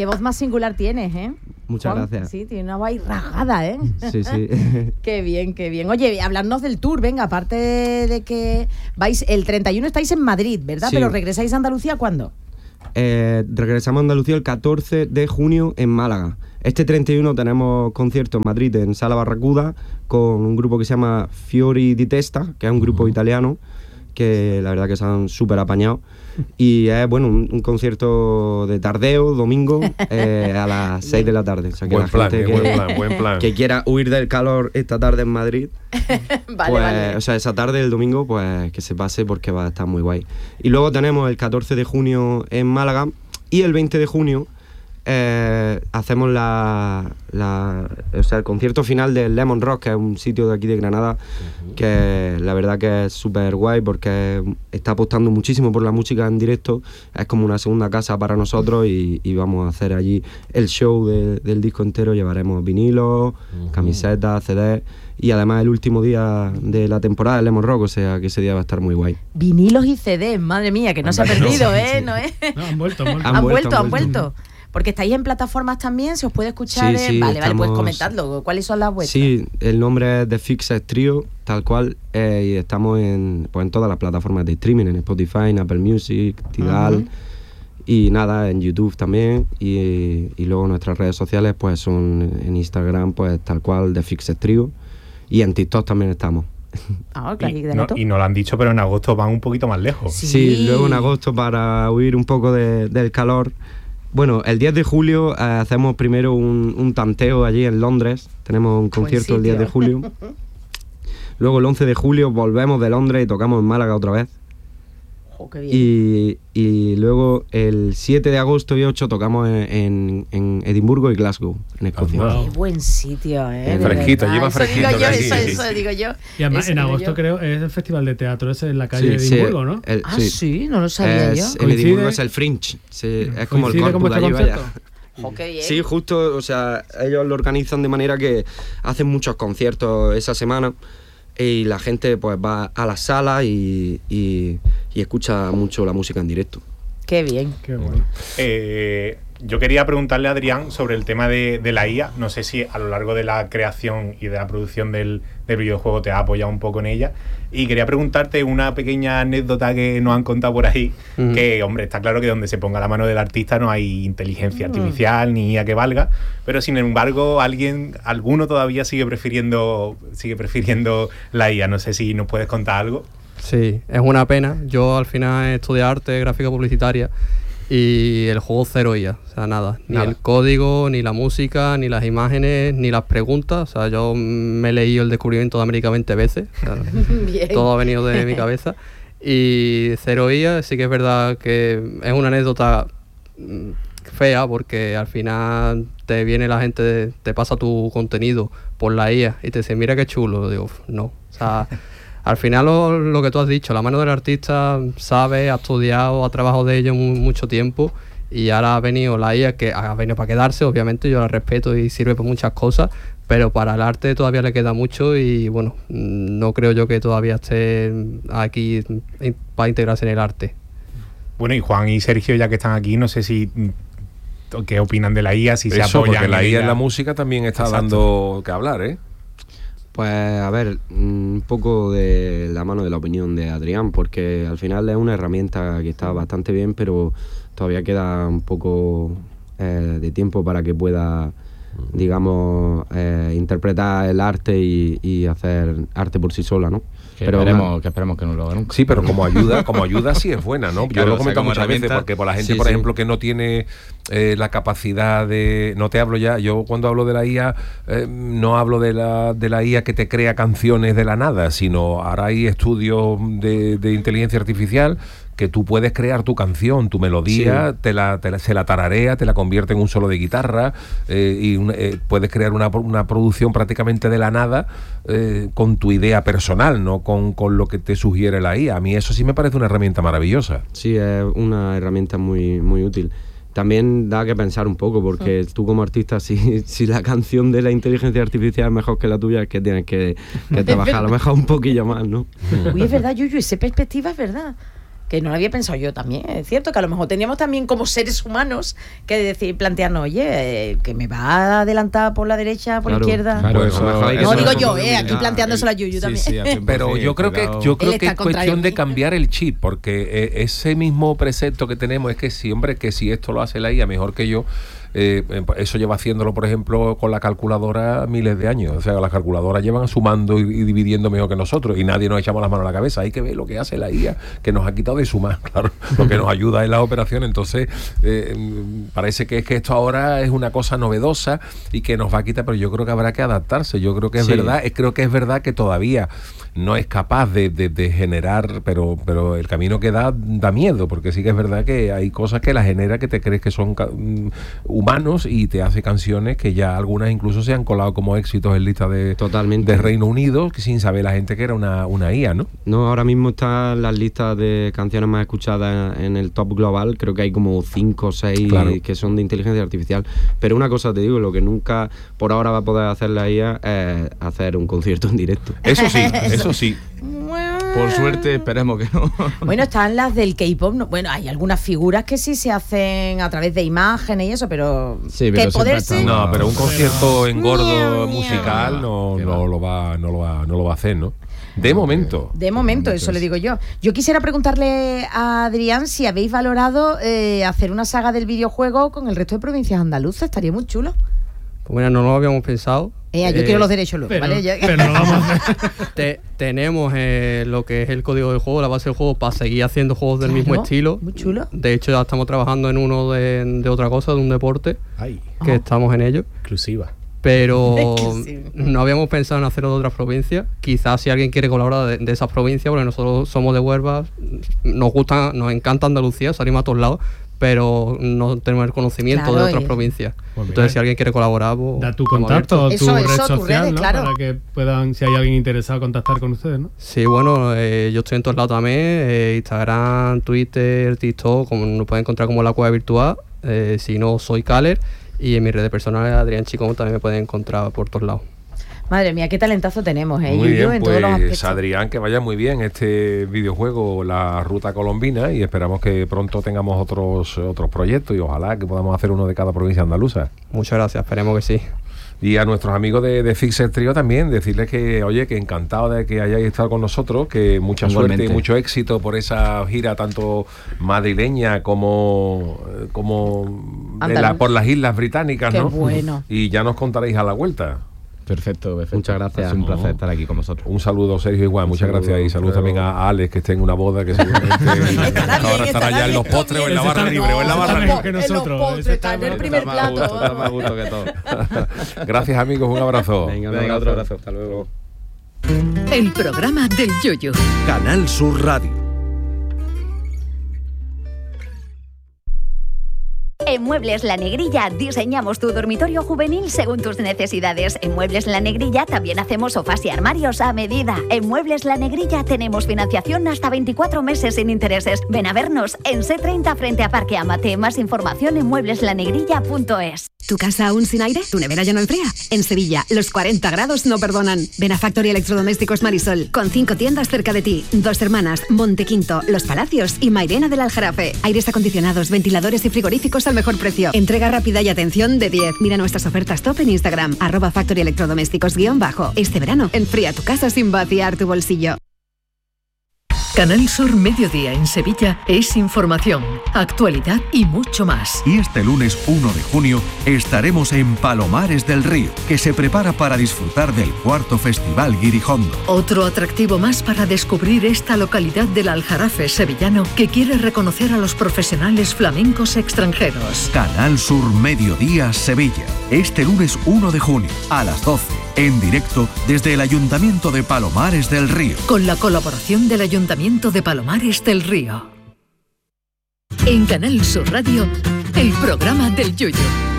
Qué voz más singular tienes, ¿eh? Muchas gracias. Sí, tiene una voz ahí rasgada, ¿eh? Sí, sí. Qué bien, qué bien. Oye, hablarnos del tour, venga, aparte de que vais, el 31 estáis en Madrid, ¿verdad? Sí. Pero ¿regresáis a Andalucía cuándo? Regresamos a Andalucía el 14 de junio en Málaga. Este 31 tenemos concierto en Madrid, en Sala Barracuda, con un grupo que se llama Fiori di Testa, que es un grupo italiano, que la verdad que se han súper apañado. Y es, bueno, un concierto de tardeo, domingo, a las 6 de la tarde. O sea, que Buen la plan, gente buen plan. que quiera huir del calor esta tarde en Madrid, Vale. o sea, esa tarde del domingo, pues que se pase porque va a estar muy guay. Y luego tenemos el 14 de junio en Málaga y el 20 de junio hacemos el concierto final del Lemon Rock, que es un sitio de aquí de Granada, que la verdad que es súper guay porque está apostando muchísimo por la música en directo. Es como una segunda casa para nosotros y vamos a hacer allí el show del disco entero. Llevaremos vinilos, camisetas, CDs y además el último día de la temporada del Lemon Rock, o sea que ese día va a estar muy guay. Vinilos y CDs, madre mía, que no se ha perdido, ¿eh? Sí. ¿No es? No, han vuelto. Han vuelto. Porque estáis en plataformas también, se os puede escuchar. Sí, Vale, estamos... pues comentadlo. ¿Cuáles son las vuestras? Sí, el nombre es The Fixed Trio, tal cual, y estamos en todas las plataformas de streaming, en Spotify, en Apple Music, Tidal, y nada, en YouTube también, y luego nuestras redes sociales pues son en Instagram, pues tal cual, The Fixed Trio, y en TikTok también estamos. Y no lo han dicho, pero en agosto van un poquito más lejos. Sí, luego en agosto, para huir un poco del calor. Bueno, el 10 de julio hacemos primero un tanteo allí en Londres. Tenemos un concierto el 10 de julio. Luego el 11 de julio volvemos de Londres y tocamos en Málaga otra vez. Oh, qué bien. Y luego el 7 de agosto y 8 tocamos en Edimburgo y Glasgow, en Escocia. Qué buen sitio, ¿eh? Fresquito, lleva fresquito. Eso digo yo. Y además en agosto creo es el festival de teatro ese en la calle de Edimburgo, ¿no? Sí, no lo sabía yo. En Edimburgo es el Fringe, es como el Corpus de allí, vaya. Sí, justo, o sea, ellos lo organizan de manera que hacen muchos conciertos esa semana y la gente pues va a la sala y escucha mucho la música en directo. Qué bien. Qué bueno. Yo quería preguntarle a Adrián sobre el tema de la IA. No sé si a lo largo de la creación y de la producción del videojuego te ha apoyado un poco en ella. Y quería preguntarte una pequeña anécdota que nos han contado por ahí. Que, hombre, está claro que donde se ponga la mano del artista no hay inteligencia artificial ni IA que valga. Pero, sin embargo, alguno todavía sigue prefiriendo la IA. No sé si nos puedes contar algo. Sí, es una pena. Yo al final estudié arte, gráfica publicitaria y el juego cero IA, o sea, nada. Ni el código, ni la música, ni las imágenes, ni las preguntas. O sea, yo me he leído El descubrimiento de América 20 veces. O sea, todo ha venido de mi cabeza. Y cero IA, sí que es verdad que es una anécdota fea porque al final te viene la gente, te pasa tu contenido por la IA y te dice, mira qué chulo. Digo, no, o sea... Al final lo que tú has dicho, la mano del artista sabe, ha estudiado, ha trabajado de ello mucho tiempo y ahora ha venido la IA que ha venido para quedarse, obviamente yo la respeto y sirve para muchas cosas, pero para el arte todavía le queda mucho y bueno, no creo yo que todavía esté aquí para integrarse en el arte. Bueno, y Juan y Sergio, ya que están aquí, no sé si... ¿Qué opinan de la IA? Si se Eso, apoyan porque la IA en ella. la música también está dando que hablar, ¿eh? Pues a ver, un poco de la mano de la opinión de Adrián, porque al final es una herramienta que está bastante bien, pero todavía queda un poco de tiempo para que pueda, digamos, interpretar el arte y hacer arte por sí sola, ¿no? Esperemos que no lo haga nunca. Sí, pero como ayuda sí es buena, ¿no? Claro, yo lo he comentado muchas herramienta, veces, porque por la gente, por ejemplo, que no tiene la capacidad de... No te hablo ya, yo cuando hablo de la IA, no hablo de la IA que te crea canciones de la nada, sino ahora hay estudios de inteligencia artificial que tú puedes crear tu canción, tu melodía, se la tararea, te la convierte en un solo de guitarra puedes crear una producción prácticamente de la nada con tu idea personal, no con lo que te sugiere la IA. A mí eso sí me parece una herramienta maravillosa. Sí, es una herramienta muy, muy útil. También da que pensar un poco, porque tú como artista, si la canción de la inteligencia artificial es mejor que la tuya, es que tienes que trabajar a lo mejor un poquillo más, ¿no? Uy, es verdad, Yuyu, esa perspectiva es verdad. Que no lo había pensado yo también. Es cierto que a lo mejor teníamos también como seres humanos que decir, plantearnos, oye, que me va a adelantar por la derecha, por la izquierda. Claro, Bueno, eso, mejor hay que No, ser digo un yo, poco aquí planteándoselo a Yuyu también. Sí, sí, Pero yo creo que Él es está contrario cuestión a de mí. cambiar el chip, porque ese mismo precepto que tenemos es que siempre que si esto lo hace la IA mejor que yo, eso lleva haciéndolo, por ejemplo, con la calculadora miles de años. O sea, las calculadoras llevan sumando y dividiendo mejor que nosotros y nadie nos echamos las manos a la cabeza. Hay que ver lo que hace la IA, que nos ha quitado de sumar, claro, lo que nos ayuda en las operaciones. Entonces, parece que es que esto ahora es una cosa novedosa y que nos va a quitar, pero yo creo que habrá que adaptarse. Yo creo que es verdad, creo que es verdad que todavía no es capaz de generar, pero el camino que da miedo, porque sí que es verdad que hay cosas que la genera que te crees que son humanos y te hace canciones que ya algunas incluso se han colado como éxitos en listas de Reino Unido sin saber la gente que era una IA, ¿no? No, ahora mismo están las listas de canciones más escuchadas en el top global. Creo que hay como 5 o 6 que son de inteligencia artificial. Pero una cosa te digo, lo que nunca por ahora va a poder hacer la IA es hacer un concierto en directo. Eso sí, eso sí. Por suerte, esperemos que no. Bueno, están las del K-pop. Bueno, hay algunas figuras que sí se hacen a través de imágenes y eso, pero Sí, pero que poderse... No, pero un concierto engordo Miau, musical no lo va a hacer, ¿no? De momento. De momento, eso le digo yo. Yo quisiera preguntarle a Adrián si habéis valorado hacer una saga del videojuego con el resto de provincias andaluzas. Estaría muy chulo. Pues mira, no lo habíamos pensado. Yo quiero los derechos luego, Pero, ¿vale? pero lo vamos a hacer. Tenemos lo que es el código del juego, la base del juego, para seguir haciendo juegos del mismo estilo. Muy chulo. De hecho, ya estamos trabajando en uno de otra cosa, de un deporte, que estamos en ello. Exclusiva. Pero Sí. no habíamos pensado en hacerlo de otras provincias. Quizás si alguien quiere colaborar de esas provincias, porque nosotros somos de Huelva, nos encanta Andalucía, salimos a todos lados, pero no tenemos el conocimiento de otras provincias. Pues Entonces, si alguien quiere colaborar, pues, Da tu estamos contacto, abiertos. tu Eso, red tus social, redes, ¿no? claro. Para que puedan, si hay alguien interesado, contactar con ustedes, ¿no? Sí, bueno, yo estoy en todos lados también, Instagram, Twitter, TikTok, como nos pueden encontrar como La Cueva Virtual, si no, soy Caler, y en mis redes personales, Adrián Chicón, también me pueden encontrar por todos lados. Madre mía, qué talentazo tenemos, Muy Yuyu, bien, en todos los pues aspectos. Adrián, que vaya muy bien este videojuego, La Ruta Colombina, y esperamos que pronto tengamos otros proyectos y ojalá que podamos hacer uno de cada provincia andaluza. Muchas gracias, esperemos que sí. Y a nuestros amigos de Fixer Trio también, decirles que, oye, que encantado de que hayáis estado con nosotros, que mucha Igualmente. suerte y mucho éxito por esa gira tanto madrileña como por las Islas Británicas, Qué ¿no? bueno. Y ya nos contaréis a la vuelta. Perfecto. Muchas gracias. Es un placer estar aquí con vosotros. Un saludo, Sergio, igual, muchas saludo, gracias. Y saludos hasta también luego. a Alex, que esté en una boda, que seguramente ahora estará ya en los postres o en la Ese barra está- libre o en la barra está libre. mejor que nosotros. En los postres, Ese está en el está primer Está más a plato. gusto, está más a gusto que todo. Gracias, amigos, un abrazo. Venga, otro abrazo. Hasta luego. El programa del Yoyo. Canal Sur Radio. En Muebles La Negrilla diseñamos tu dormitorio juvenil según tus necesidades. En Muebles La Negrilla también hacemos sofás y armarios a medida. En Muebles La Negrilla tenemos financiación hasta 24 meses sin intereses. Ven a vernos en C30 frente a Parque Amate. Más información en muebleslanegrilla.es. ¿Tu casa aún sin aire? ¿Tu nevera ya no enfría? En Sevilla, los 40 grados no perdonan. Ven a Factory Electrodomésticos Marisol, con 5 tiendas cerca de ti. Dos Hermanas, Montequinto, Los Palacios y Mairena del Aljarafe. Aires acondicionados, ventiladores y frigoríficos al mejor precio. Entrega rápida y atención de 10. Mira nuestras ofertas top en Instagram, @Factory Electrodomésticos _. Este verano, enfría tu casa sin vaciar tu bolsillo. Canal Sur Mediodía en Sevilla es información, actualidad y mucho más. Y este lunes 1 de junio estaremos en Palomares del Río, que se prepara para disfrutar del 4º Festival Guirijondo. Otro atractivo más para descubrir esta localidad del Aljarafe sevillano que quiere reconocer a los profesionales flamencos extranjeros. Canal Sur Mediodía Sevilla, este lunes 1 de junio a las 12, en directo desde el Ayuntamiento de Palomares del Río. Con la colaboración del Ayuntamiento de Palomares del Río. En Canal Sur Radio, el programa del Yoyo.